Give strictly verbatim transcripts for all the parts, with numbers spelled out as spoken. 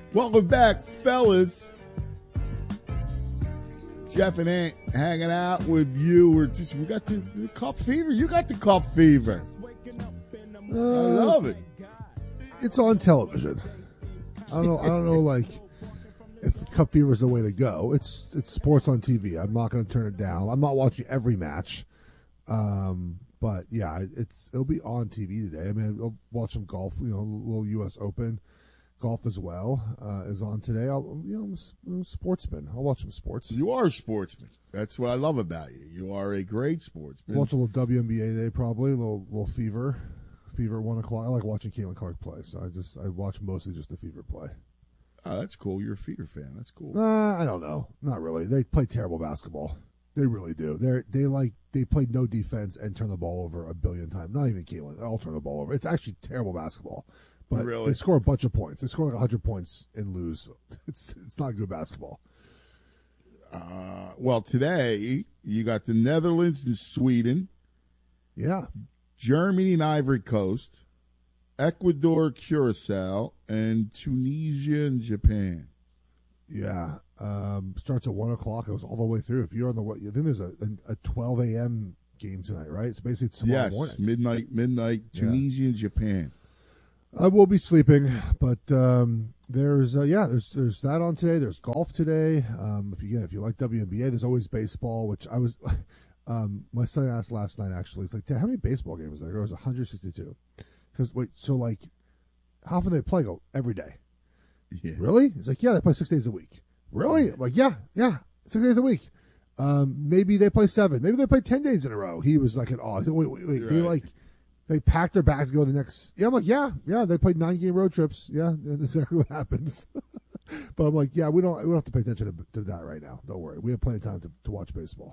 Welcome back, fellas. Jeff and Ant hanging out with you. We're just, we got the, the cup fever. You got the cup fever. Uh, I love it. It's on television. I don't know. I don't know. Like, if cup fever is the way to go, it's it's sports on T V. I'm not going to turn it down. I'm not watching every match, um, but yeah, it's it'll be on T V today. I mean, I'll watch some golf. You know, a little U S Open golf as well uh, is on today. I'll, you know, I'm a sportsman. I'll watch some sports. You are a sportsman. That's what I love about you. You are a great sportsman. Watch a little W N B A today, probably a little little fever. Fever at one o'clock. I like watching Caitlin Clark play, so I just I watch mostly just the Fever play. Oh, that's cool. You're a Fever fan. That's cool. Uh, I don't know. Not really. They play terrible basketball. They really do. They they like they play no defense and turn the ball over a billion times. Not even Caitlin. They all turn the ball over. It's actually terrible basketball. But really? They score a bunch of points. They score like one hundred points and lose. It's it's not good basketball. Uh, well, today you got the Netherlands and Sweden. Yeah. Germany and Ivory Coast. Ecuador, Curacao, and Tunisia and Japan. Yeah. Um, starts at one o'clock. It goes all the way through. If you're on the way, I think there's a, a, a twelve a.m. game tonight, right? So basically it's tomorrow yes, morning. midnight, midnight, Tunisia yeah. and Japan. I will be sleeping, but um, there's uh, yeah, there's there's that on today. There's golf today. Um, if you again, if you like W N B A, there's always baseball. Which I was, um, my son asked last night. Actually, it's like, Dad, how many baseball games are there? It was one hundred sixty-two. Because wait, so like, how often do they play? Go every day. Yeah. Really? It's like, yeah, they play six days a week. Really? I'm like, yeah, yeah, six days a week. Um, maybe they play seven. Maybe they play ten days in a row. He was like in awe. He's like, wait, wait, wait. Right. They like. They pack their bags and go to the next. Yeah, I'm like, yeah, yeah. They played nine game road trips. Yeah, that's exactly what happens. But I'm like, yeah, we don't we don't have to pay attention to, to that right now. Don't worry, we have plenty of time to, to watch baseball.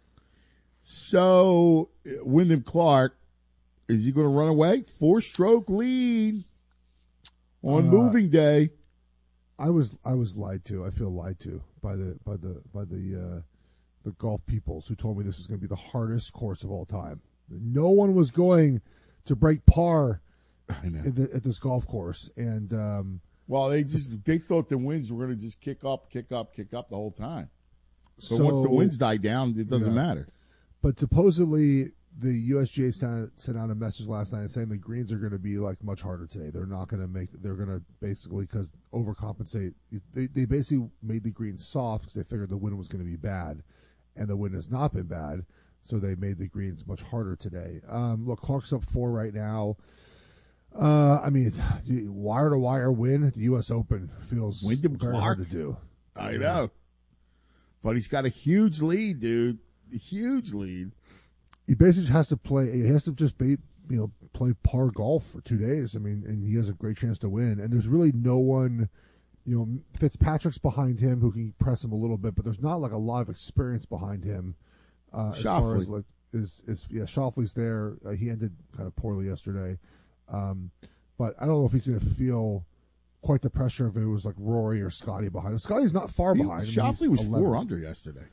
So, Wyndham Clark, is he going to run away? Four stroke lead on uh, moving day. I was I was lied to. I feel lied to by the by the by the uh, the golf peoples who told me this was going to be the hardest course of all time. No one was going to break par at, the, at this golf course, and um, well, they just they thought the winds were going to just kick up, kick up, kick up the whole time. So, so once the winds die down, it doesn't yeah. matter. But supposedly, the U S G A sent, sent out a message last night saying the greens are going to be like much harder today. They're not going to make. They're going to basically because overcompensate. They they basically made the greens soft because they figured the wind was going to be bad, and the wind has not been bad. So they made the greens much harder today. Um, look, Clark's up four right now. Uh, I mean, wire to wire win at the U S Open feels Wyndham very Clark? hard to do. I know, but he's got a huge lead, dude. A huge lead. He basically has to play. He has to just be, you know, play par golf for two days. I mean, and he has a great chance to win. And there's really no one. You know, Fitzpatrick's behind him who can press him a little bit, but there's not like a lot of experience behind him. Uh, as far as like is is yeah, Schauffele's there. Uh, he ended kind of poorly yesterday, um, but I don't know if he's going to feel quite the pressure if it was like Rory or Scotty behind him. Scotty's not far He, behind. Schauffele was eleven. Four under yesterday.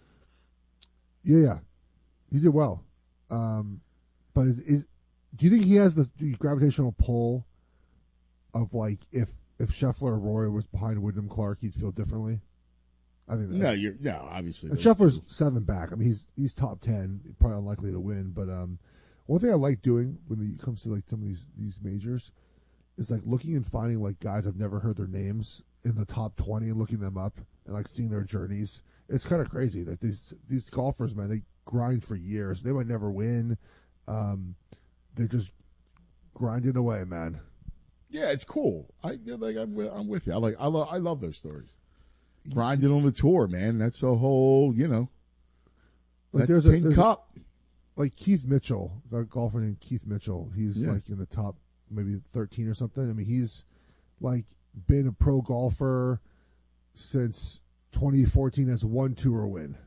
Yeah, yeah, he did well. Um, but is, is do you think he has the gravitational pull of like if if Scheffler or Rory was behind Wyndham Clark, he'd feel differently? I think that, no, you're no, obviously. And Scheffler's seven back. I mean, he's he's top ten, probably unlikely to win. But um, one thing I like doing when it comes to like some of these these majors is like looking and finding like guys I've never heard their names in the top twenty and looking them up and like seeing their journeys. It's kind of crazy that these these golfers, man, they grind for years. They might never win. Um, they're just grinding away, man. Yeah, it's cool. I like. I'm, I'm with you. I like. I love. I love those stories. Grinding on the tour, man. That's a whole, you know, like that's there's Tin a, there's Cup. A, like Keith Mitchell, a golfer named Keith Mitchell. He's yeah. like in the top maybe thirteen or something. I mean, he's like been a pro golfer since twenty fourteen, has one tour win.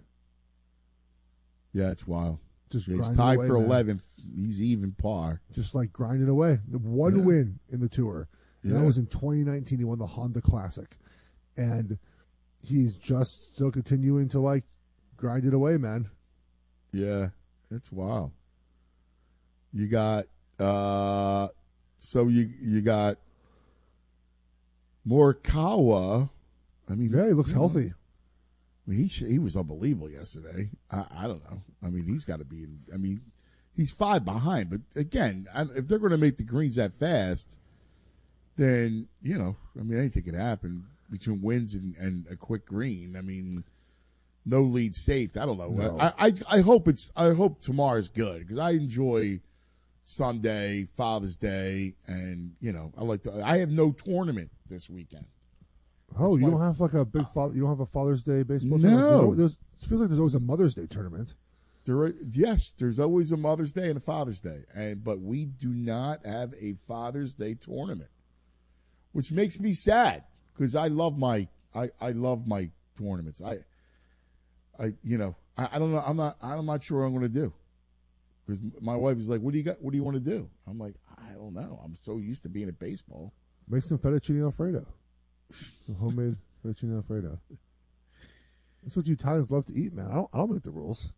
Yeah, it's wild. Just yeah, he's tied away, for eleventh. He's even par. Just like grinding away. The one yeah. win in the tour. And yeah. that was in twenty nineteen. He won the Honda Classic. And he's just still continuing to like grind it away, man. Yeah, it's wild. You got uh so you you got Morikawa, I mean, Yeah, he looks you know, healthy. I mean, he sh- he was unbelievable yesterday. I, I don't know. I mean, he's got to be. I mean, he's five behind. But again, I, if they're going to make the greens that fast, then you know, I mean, anything could happen between wins and, and a quick green. I mean, no lead safe. I don't know. No. I, I I hope it's. I hope tomorrow's good because I enjoy Sunday, Father's Day, and you know, I like to. I have no tournament this weekend. Oh, That's you why- don't have like a big father. You don't have a Father's Day baseball. No. tournament? There's, al- there's, it feels like there's always a Mother's Day tournament. There, are, yes, there's always a Mother's Day and a Father's Day, and but we do not have a Father's Day tournament, which makes me sad because I love my I, I love my tournaments. I I you know I, I don't know I'm not I'm not sure what I'm going to do because my wife is like, what do you got? What do you want to do? I'm like, I don't know. I'm so used to being at baseball. Make some fettuccine alfredo. Some homemade fettuccine alfredo. That's what you Italians love to eat, man. I don't. I don't make the rules.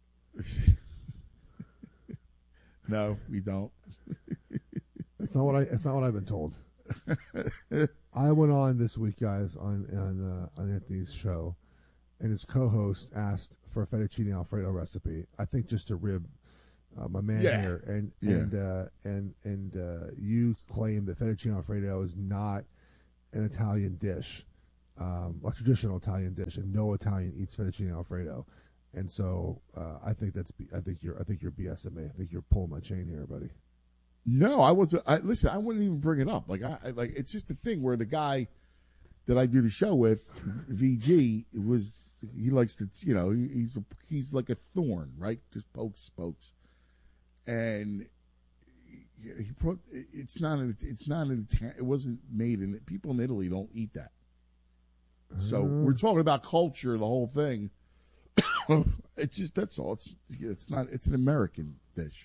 No, we don't. That's not what I. That's not what I've been told. I went on this week, guys, on on uh, on Anthony's show, and his co-host asked for a fettuccine alfredo recipe. I think just to rib uh, my man Yeah. here, and Yeah. and uh, and and uh, you claim that fettuccine alfredo is not an Italian dish, um, a traditional Italian dish, and no Italian eats fettuccine alfredo. And so uh, I think that's B- I think you're I think you're BSing me. I think you're pulling my chain here, buddy. No, I wasn't. I, listen, I wouldn't even bring it up. Like, I I- like it's just a thing where the guy that I do the show with, V G, was he likes to, you know, he, he's a, he's like a thorn, right? Just pokes, pokes, and he, he pro, it's not an it's not an Ita- it wasn't made in people in Italy don't eat that. So Uh. we're talking about culture, the whole thing. It's just that's all. It's it's not. It's an American dish.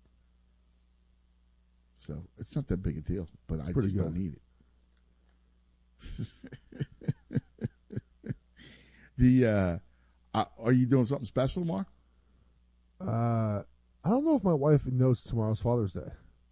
So it's not that big a deal, but I Pretty just good. don't eat it. the uh, uh, are you doing something special tomorrow? Uh, I don't know if my wife knows tomorrow's Father's Day.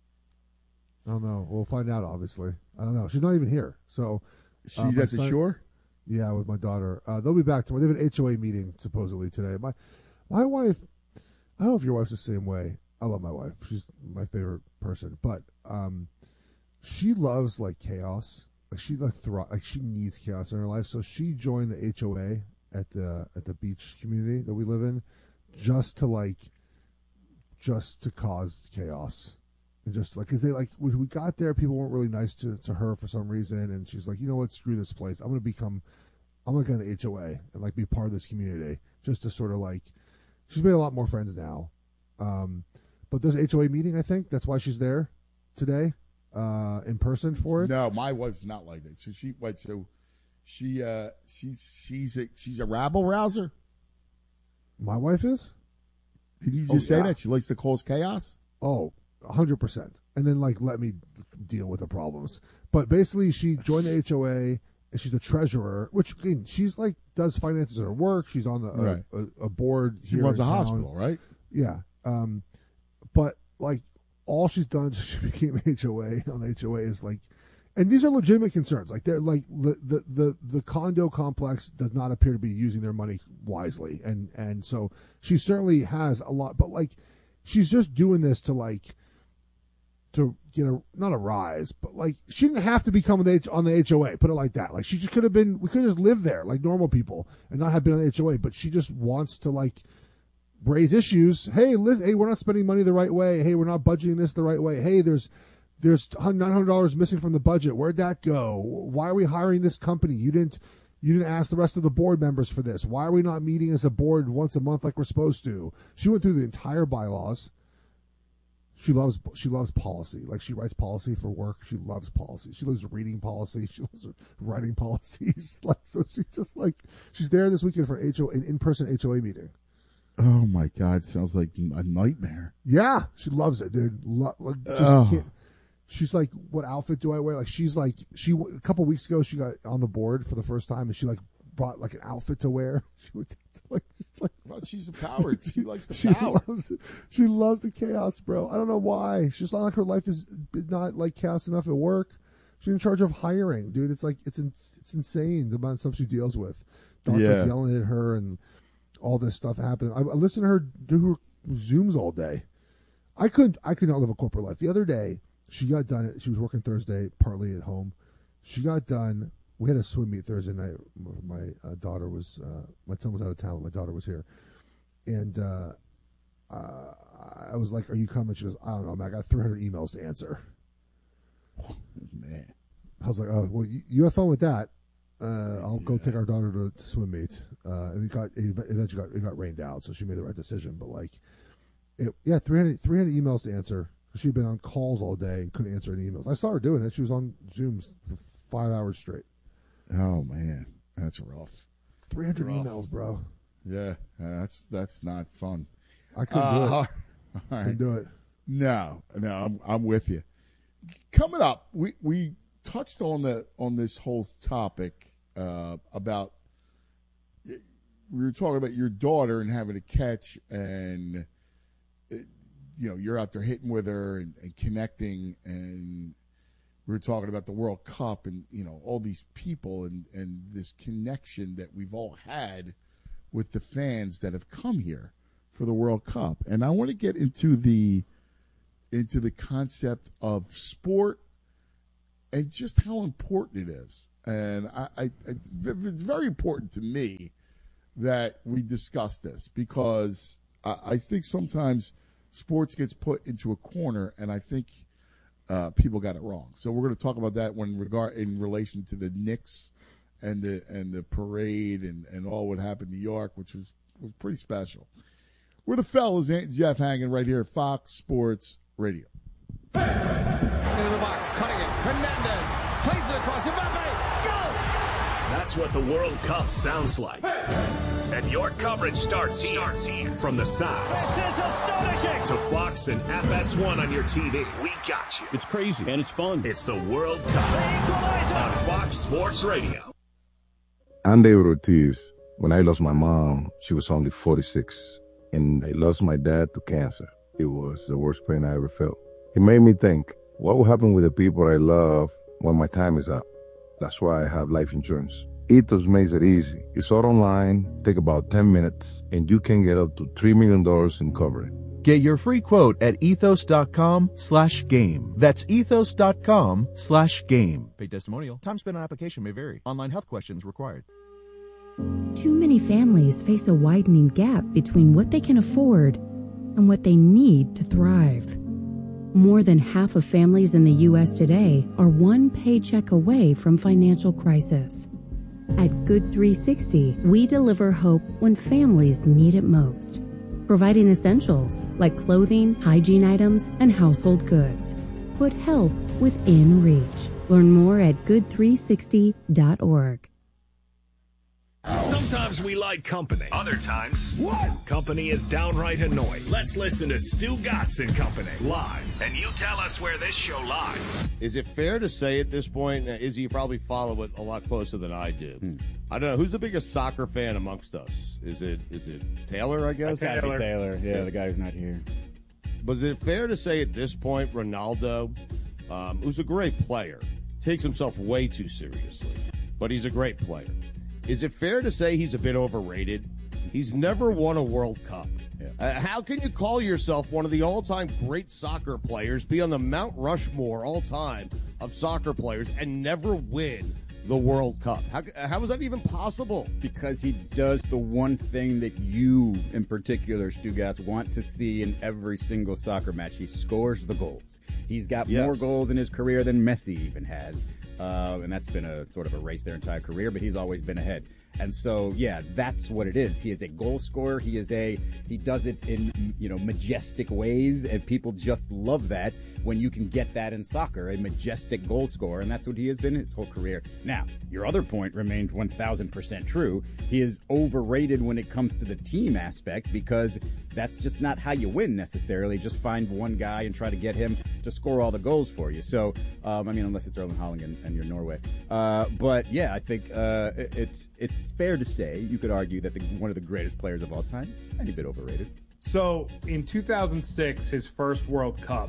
I don't know. We'll find out. Obviously, I don't know. She's not even here. So She's Uh, my at the son- shore. yeah, with my daughter, uh, they'll be back tomorrow. They have an H O A meeting supposedly today. My my wife. I don't know if your wife's the same way. I love my wife. She's my favorite person, but um, she loves like chaos. Like she like thro- like she needs chaos in her life. So she joined the H O A at the at the beach community that we live in, just to like, just to cause chaos, and just like because they like when we got there, people weren't really nice to to her for some reason, and she's like, you know what, screw this place. I'm gonna become, I'm gonna go to the H O A and like be part of this community, just to sort of like. She's made a lot more friends now. Um, but there's an H O A meeting, I think. That's why she's there today, uh, in person for it. No, my wife's not like that. So she wait. So she uh, she's she's a she's a rabble rouser. My wife is? Did you Oh, just say yeah. that she likes to cause chaos? Oh, one hundred percent. And then, like, let me deal with the problems. But basically, she joined the H O A, and she's a treasurer, which, again, she's, like, does finances at her work. She's on the, a, Right. a, a board She here runs in a town. hospital, right? Yeah. Um, but, like, all she's done since she became H O A on the H O A is, like, and these are legitimate concerns. Like, they're, like, the, the, the, the condo complex does not appear to be using their money wisely. And, and so she certainly has a lot, but, like, she's just doing this to, like, to get a not a rise, but like she didn't have to become on the, H, on the H O A. Put it like that. Like she just could have been. We could have just lived there like normal people and not have been on the H O A. But she just wants to like raise issues. Hey, listen. Hey, we're not spending money the right way. Hey, we're not budgeting this the right way. Hey, there's there's nine hundred dollars missing from the budget. Where'd that go? Why are we hiring this company? You didn't. You didn't ask the rest of the board members for this. Why are we not meeting as a board once a month like we're supposed to? She went through the entire bylaws. She loves she loves policy. Like she writes policy for work. She loves policy. She loves reading policy. She loves writing policies. Like so, she's just like she's there this weekend for H O an in person H O A meeting. Oh my God, sounds like a nightmare. Yeah, she loves it, dude. Lo- like, just Ugh. can't. She's like, what outfit do I wear? Like she's like she a couple weeks ago she got on the board for the first time and she like brought like an outfit to wear. She would like she's like. I thought she's a coward. She likes the She power. loves it. She loves the chaos, bro. I don't know why. It's just not like her life is not like chaos enough at work. She's in charge of hiring, dude. It's like it's in, it's insane the amount of stuff she deals with. Doctors Yeah. yelling at her and all this stuff happening. I, I listen to her do her Zooms all day. I couldn't. I could not live a corporate life. The other day, she got done. She was working Thursday, partly at home. She got done. We had a swim meet Thursday night. My uh, daughter was. Uh, my son was out of town. My daughter was here, and uh, uh, I was like, "Are you coming?" She goes, "I don't know, man. I got three hundred emails to answer." Oh, man, I was like, "Oh, well, you, you have fun with that. Uh, I'll yeah. go take our daughter to, to swim meet." Uh, and it got it eventually got it got rained out, so she made the right decision. But like, it, yeah, three hundred, three hundred emails to answer. She'd been on calls all day and couldn't answer any emails. I saw her doing it. She was on Zooms for five hours straight. Oh man, that's rough. Three hundred rough. emails, bro. Yeah, that's that's not fun. I couldn't uh, do it. All right. Couldn't do it. No, no, I'm I'm with you. Coming up, we we touched on the on this whole topic uh, about. We were talking about your daughter and having a catch, and you know you're out there hitting with her and, and connecting, and we were talking about the World Cup and you know all these people and, and this connection that we've all had with the fans that have come here for the World Cup. And I want to get into the into the concept of sport and just how important it is. And I, I it's very important to me that we discuss this because I, I think sometimes sports gets put into a corner, and I think uh, people got it wrong. So we're going to talk about that when regard in relation to the Knicks and the and the parade and, and all what happened in New York, which was, was pretty special. We're the fellas, Aunt Jeff hanging right here at Fox Sports Radio. Into the box, cutting it. Hernandez plays it across. Mbappe, go! That's what the World Cup sounds like. And your coverage starts here. Starts here. From the sides. This is astonishing. To Fox and F S one on your T V. We got you. It's crazy and it's fun. It's the World Cup on Fox Sports Radio. I'm David Ortiz. When I lost my mom, she was only forty-six. And I lost my dad to cancer. It was the worst pain I ever felt. It made me think, what will happen with the people I love when my time is up? That's why I have life insurance. Ethos makes it easy. It's all online, take about ten minutes, and you can get up to three million dollars in coverage. Get your free quote at ethos.com slash game. That's ethos.com slash game. Paid testimonial. Time spent on application may vary. Online health questions required. Too many families face a widening gap between what they can afford and what they need to thrive. More than half of families in the U S today are one paycheck away from financial crisis. At Good three sixty, we deliver hope when families need it most, providing essentials like clothing, hygiene items, and household goods. Put help within reach. Learn more at good three sixty dot org. Sometimes we like company. Other times, what? Company is downright annoying. Let's listen to Stu Gatz and Company live, and you tell us where this show lies. Is it fair to say at this point, Izzy, you probably follow it a lot closer than I do. Hmm. I don't know, who's the biggest soccer fan amongst us? Is it is it Taylor, I guess? It's gotta be Taylor, yeah, the guy who's not here. Was it fair to say at this point, Ronaldo, um, who's a great player, takes himself way too seriously, but he's a great player. Is it fair to say he's a bit overrated? He's never won a World Cup. Yeah. Uh, how can you call yourself one of the all-time great soccer players, be on the Mount Rushmore all-time of soccer players, and never win the World Cup? How, how is that even possible? Because he does the one thing that you, in particular, Stu Gatz, want to see in every single soccer match. He scores the goals. He's got yes. more goals in his career than Messi even has. Uh, and that's been a sort of a race their entire career, but he's always been ahead. And so, yeah, that's what it is. He is a goal scorer. He is a, he does it in, you know, majestic ways, and people just love that when you can get that in soccer, a majestic goal scorer, and that's what he has been his whole career. Now, your other point remains one thousand percent true. He is overrated when it comes to the team aspect because that's just not how you win necessarily. Just find one guy and try to get him to score all the goals for you. So, um, I mean, unless it's Erling Haaland and, and you're Norway. Uh, but yeah, I think uh, it, it's it's fair to say, you could argue that the, one of the greatest players of all time is a tiny bit overrated. So in two thousand six, his first World Cup,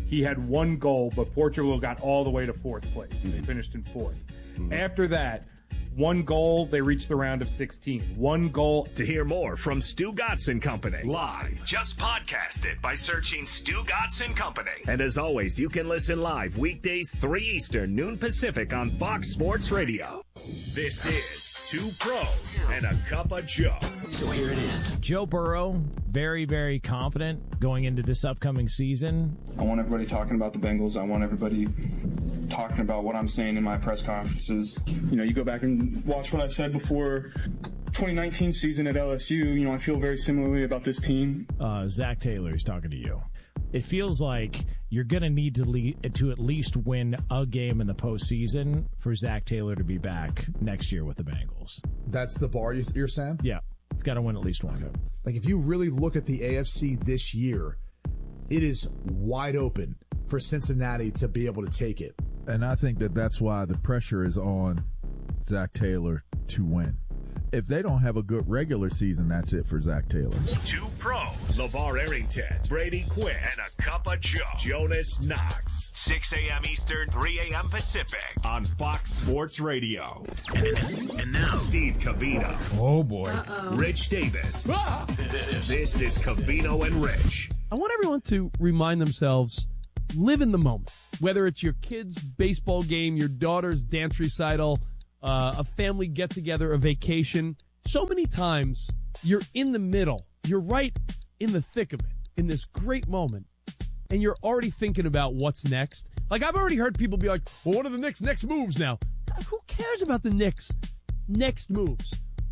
he had one goal, but Portugal got all the way to fourth place. They finished in fourth. After that, one goal, they reached the round of sixteen. One goal. To hear more from Stu Gatz and Company live, just podcast it by searching Stu Gatz and Company. And as always, you can listen live weekdays three Eastern, noon Pacific on Fox Sports Radio. This is Two Pros and a Cup of Joe. So here it is. Joe Burrow, very, very confident going into this upcoming season. I want everybody talking about the Bengals. I want everybody talking about what I'm saying in my press conferences. You know, you go back and watch what I said before twenty nineteen season at L S U. You know, I feel very similarly about this team. Uh, Zach Taylor is talking to you. It feels like you're going to need to lead, to at least win a game in the postseason for Zach Taylor to be back next year with the Bengals. That's the bar you're saying? Yeah. It's got to win at least one. Like, if you really look at the A F C this year, it is wide open for Cincinnati to be able to take it. And I think that that's why the pressure is on Zach Taylor to win. If they don't have a good regular season, that's it for Zach Taylor. Two pros, LeVar Arrington, Brady Quinn, and a cup of Joe, Jonas Knox. six a.m. Eastern, three a.m. Pacific on Fox Sports Radio. And now, Steve Covino. Oh, boy. Uh-oh. Rich Davis. Ah! This is Covino and Rich. I want everyone to remind themselves, live in the moment. Whether it's your kid's baseball game, your daughter's dance recital, Uh, a family get-together, a vacation. So many times you're in the middle. You're right in the thick of it, in this great moment, and you're already thinking about what's next. Like, I've already heard people be like, well, what are the Knicks' next moves now? Who cares about the Knicks' next moves?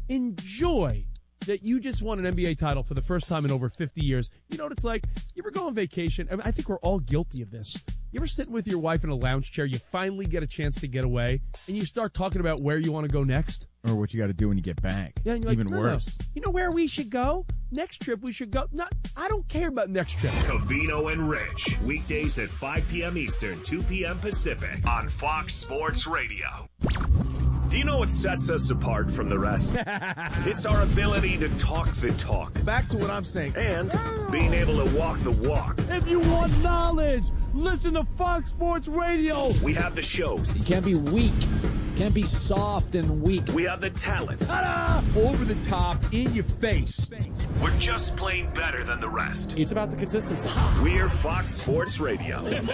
Enjoy that you just won an N B A title for the first time in over fifty years. You know what it's like? You ever go on vacation? I mean, I think we're all guilty of this. You ever sitting with your wife in a lounge chair, you finally get a chance to get away, and you start talking about where you want to go next? Or what you got to do when you get back. Yeah, and you're Even like, no, worse. no. You know where we should go? Next trip we should go. Not, I don't care about next trip. Covino and Rich, weekdays at five p.m. Eastern, two p.m. Pacific on Fox Sports Radio. Do you know what sets us apart from the rest? It's our ability to talk the talk. Back to what I'm saying. And being able to walk the walk. If you want knowledge, listen to Fox Sports Radio. We have the shows. You can't be weak. You can't be soft and weak. We have the talent. Ta-da! Over the top, in your face. We're just plain better than the rest. It's about the consistency. We're Fox Sports Radio. And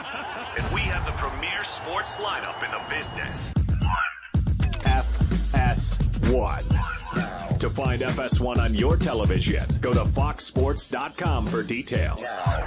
we have the premier sports lineup in the business. F S one. To find F S one on your television, go to fox sports dot com for details.